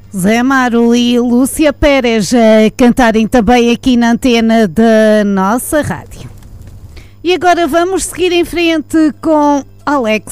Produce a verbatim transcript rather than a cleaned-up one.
Zé Amaro e Lúcia Pérez a cantarem também aqui na antena da nossa rádio. E agora vamos seguir em frente com Alex